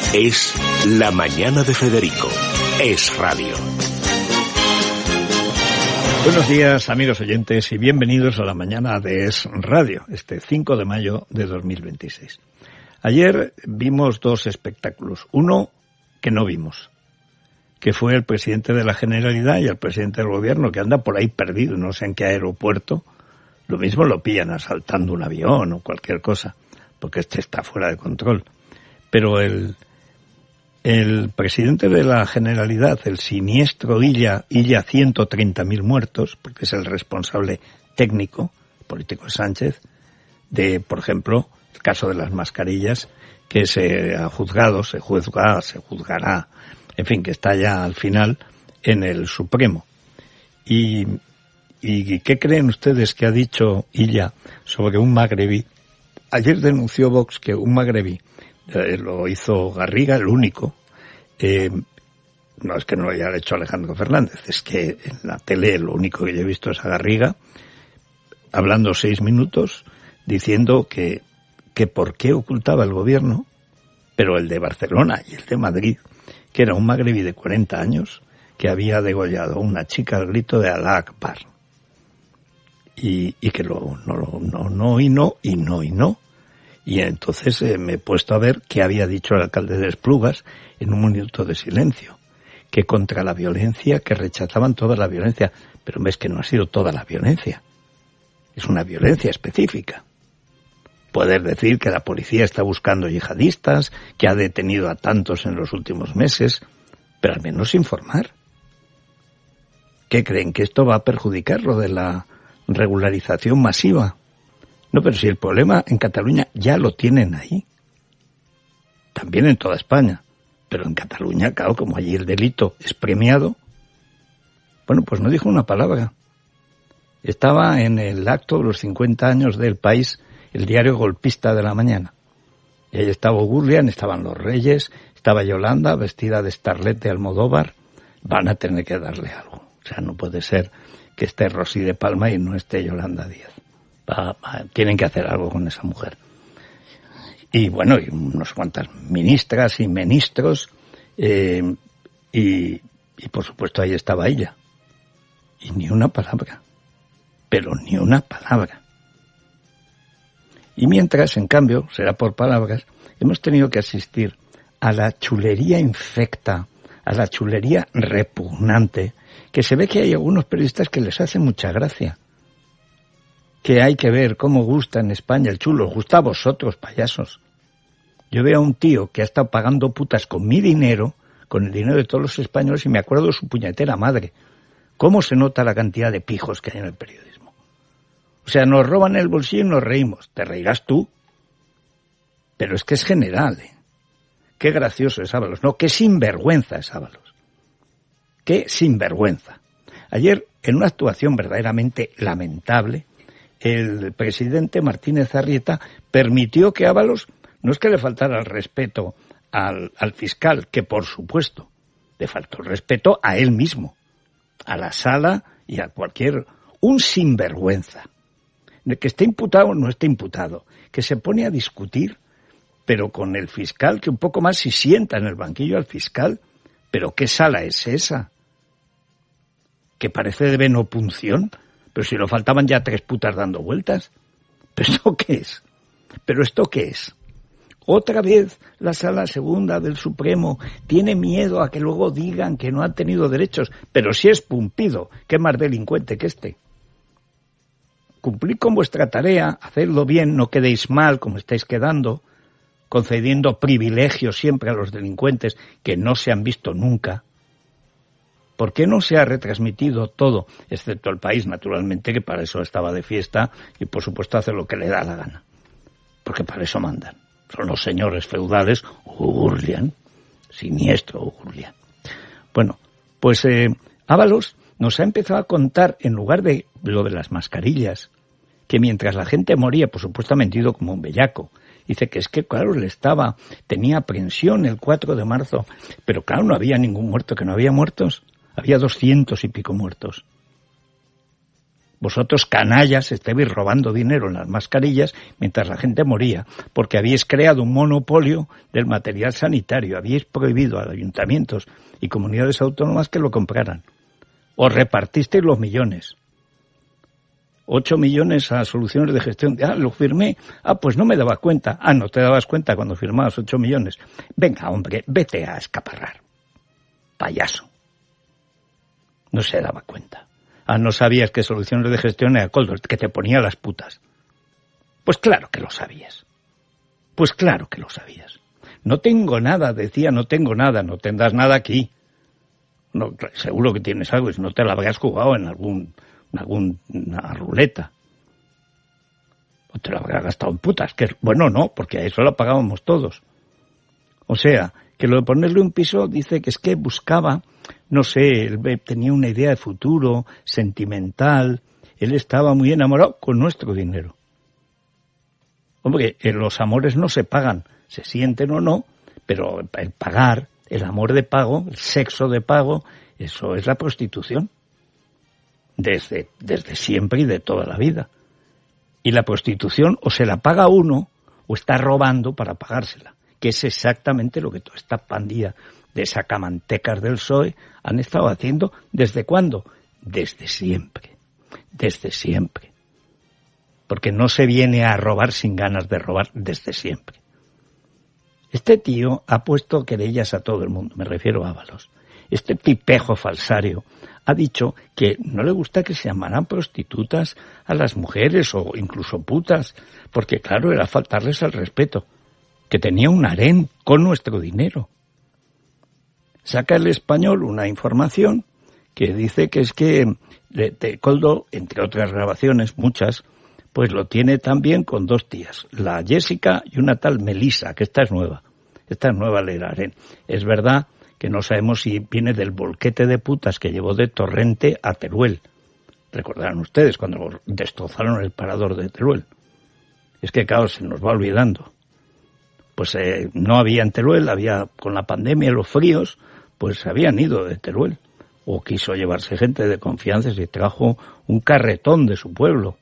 Es La Mañana de Federico. Es Radio. Buenos días, amigos oyentes, y bienvenidos a La Mañana de Es Radio, este 5 de mayo de 2026. Ayer vimos dos espectáculos. Uno que no vimos, que fue el presidente de la Generalidad y el presidente del Gobierno, que anda por ahí perdido, no sé en qué aeropuerto. Lo mismo lo pillan asaltando un avión o cualquier cosa, porque este está fuera de control. Pero el presidente de la Generalidad, el siniestro Illa 130.000 muertos, porque es el responsable técnico, político de Sánchez, de, por ejemplo, el caso de las mascarillas, que se juzgará, en fin, que está ya al final en el Supremo. ¿Y qué creen ustedes que ha dicho Illa sobre un magrebí? Ayer denunció Vox que un magrebí, lo hizo Garriga, el único. No es que no lo haya hecho Alejandro Fernández, es que en la tele lo único que yo he visto es a Garriga hablando 6 minutos diciendo que por qué ocultaba el gobierno, pero el de Barcelona y el de Madrid, que era un magrebí de 40 años que había degollado a una chica al grito de Alá Akbar. Y que no. Y entonces me he puesto a ver qué había dicho el alcalde de Esplugas en un minuto de silencio, que contra la violencia, que rechazaban toda la violencia, pero ves que no ha sido toda la violencia, es una violencia específica. Poder decir que la policía está buscando yihadistas, que ha detenido a tantos en los últimos meses, pero al menos informar. ¿Qué creen? ¿Que esto va a perjudicar lo de la regularización masiva? No, pero si el problema en Cataluña ya lo tienen ahí. También en toda España. Pero en Cataluña, claro, como allí el delito es premiado, bueno, pues no dijo una palabra. Estaba en el acto de los 50 años del País, el diario golpista de la mañana. Y ahí estaba Gurlian, estaban los Reyes, estaba Yolanda, vestida de Starlet de Almodóvar. Van a tener que darle algo. O sea, no puede ser que esté Rosy de Palma y no esté Yolanda Díaz. Tienen que hacer algo con esa mujer. Y bueno, y unos cuantas ministras y ministros, y por supuesto ahí estaba ella. Y ni una palabra. Pero ni una palabra. Y mientras, en cambio, será por palabras, hemos tenido que asistir a la chulería infecta, a la chulería repugnante, que se ve que hay algunos periodistas que les hace mucha gracia. Que hay que ver cómo gusta en España el chulo. ¿Os gusta a vosotros, payasos? Yo veo a un tío que ha estado pagando putas con mi dinero, con el dinero de todos los españoles, y me acuerdo de su puñetera madre. ¿Cómo se nota la cantidad de pijos que hay en el periodismo? O sea, nos roban el bolsillo y nos reímos. Te reirás tú. Pero es que es general, ¿eh? Qué gracioso es Ábalos. No, qué sinvergüenza es Ábalos. Qué sinvergüenza. Ayer, en una actuación verdaderamente lamentable, el presidente Martínez Arrieta permitió que Ábalos, no es que le faltara el respeto al fiscal, que por supuesto le faltó el respeto a él mismo, a la sala y a un sinvergüenza, de que esté imputado o no esté imputado, que se pone a discutir, pero con el fiscal, que un poco más si sienta en el banquillo al fiscal, pero ¿qué sala es esa? Que parece de venopunción. Pero si no faltaban ya 3 putas dando vueltas. ¿Pero esto qué es? ¿Pero esto qué es? Otra vez la Sala Segunda del Supremo tiene miedo a que luego digan que no han tenido derechos. Pero si es Pumpido, ¿qué más delincuente que este? Cumplid con vuestra tarea, hacedlo bien, no quedéis mal como estáis quedando, concediendo privilegios siempre a los delincuentes que no se han visto nunca. ¿Por qué no se ha retransmitido todo, excepto El País, naturalmente, que para eso estaba de fiesta y, por supuesto, hace lo que le da la gana? Porque para eso mandan. Son los señores feudales, Gurlian, siniestro Gurlian. Bueno, pues Ábalos nos ha empezado a contar, en lugar de lo de las mascarillas, que mientras la gente moría, por supuesto ha mentido como un bellaco. Dice que es que, claro, tenía aprensión el 4 de marzo, pero claro, no había ningún muerto, que no había muertos. Había 200 y pico muertos. Vosotros, canallas, estabais robando dinero en las mascarillas mientras la gente moría, porque habíais creado un monopolio del material sanitario, habíais prohibido a ayuntamientos y comunidades autónomas que lo compraran. Os repartisteis los millones. 8 millones a soluciones de gestión. Lo firmé. Pues no me daba cuenta. No te dabas cuenta cuando firmabas 8 millones. Venga, hombre, vete a escaparrar. Payaso. No se daba cuenta. No sabías que soluciones de gestión era Coldo, que te ponía las putas. Pues claro que lo sabías. Pues claro que lo sabías. No tengo nada, decía, no tengo nada, no tendrás nada aquí. No, seguro que tienes algo, y si no te la habrás jugado en alguna ruleta. O te la habrás gastado en putas. Bueno, no, porque a eso lo pagábamos todos. O sea, que lo de ponerle un piso dice que es que buscaba, no sé, él tenía una idea de futuro, sentimental, él estaba muy enamorado con nuestro dinero. Hombre, los amores no se pagan, se sienten o no, pero el pagar, el amor de pago, el sexo de pago, eso es la prostitución. Desde siempre y de toda la vida. Y la prostitución o se la paga uno o está robando para pagársela, que es exactamente lo que toda esta pandilla de sacamantecas del PSOE han estado haciendo. ¿Desde cuándo? Desde siempre. Desde siempre. Porque no se viene a robar sin ganas de robar desde siempre. Este tío ha puesto querellas a todo el mundo, me refiero a Ábalos. Este tipejo falsario ha dicho que no le gusta que se llamaran prostitutas a las mujeres o incluso putas, porque claro, era faltarles al respeto, que tenía un harén con nuestro dinero. Saca El Español una información que dice que es que Coldo, entre otras grabaciones, muchas, pues lo tiene también con 2 tías, la Jessica y una tal Melissa, que esta es nueva el harén. Es verdad que no sabemos si viene del bolquete de putas que llevó de Torrente a Teruel. Recordarán ustedes cuando destrozaron el parador de Teruel. Es que, claro, se nos va olvidando. Pues no había en Teruel, había con la pandemia, los fríos, pues se habían ido de Teruel. O quiso llevarse gente de confianza y trajo un carretón de su pueblo.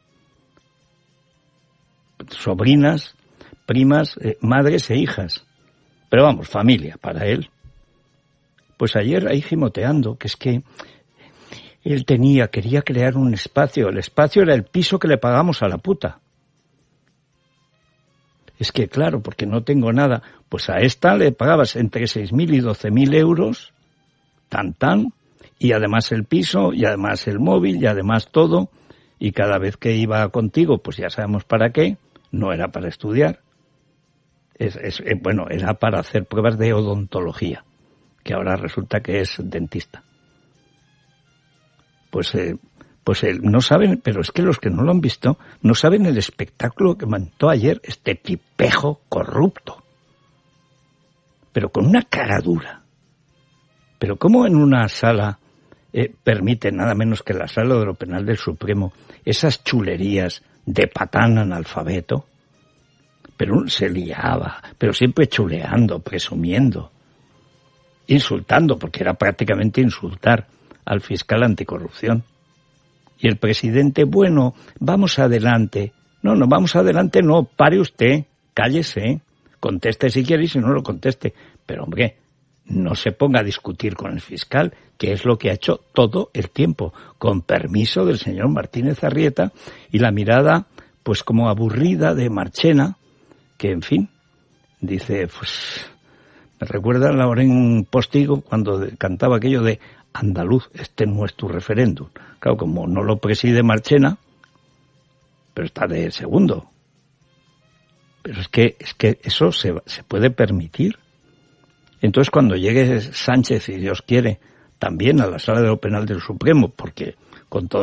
Sobrinas, primas, madres e hijas. Pero vamos, familia para él. Pues ayer ahí gimoteando, que es que él quería crear un espacio. El espacio era el piso que le pagamos a la puta. Es que claro, porque no tengo nada, pues a esta le pagabas entre 6.000 y 12.000 euros, tan, y además el piso, y además el móvil, y además todo, y cada vez que iba contigo, pues ya sabemos para qué, no era para estudiar, era para hacer pruebas de odontología, que ahora resulta que es dentista. Pues no saben, pero es que los que no lo han visto, no saben el espectáculo que montó ayer este tipejo corrupto. Pero con una cara dura. Pero ¿cómo en una sala permite, nada menos que la sala de lo penal del Supremo, esas chulerías de patán analfabeto? Pero se liaba, pero siempre chuleando, presumiendo, insultando, porque era prácticamente insultar al fiscal anticorrupción. Y el presidente, bueno, vamos adelante. No, vamos adelante, no, pare usted, cállese, conteste si quiere y si no lo conteste. Pero hombre, no se ponga a discutir con el fiscal, que es lo que ha hecho todo el tiempo, con permiso del señor Martínez Arrieta, y la mirada, pues como aburrida de Marchena, que en fin, dice, pues, me recuerda a Lauren Postigo cuando cantaba aquello de andaluz, este no es tu referéndum. Claro, como no lo preside Marchena, pero está de segundo. Pero es que eso se puede permitir. Entonces, cuando llegue Sánchez, si Dios quiere, también a la sala de lo penal del Supremo, porque con todo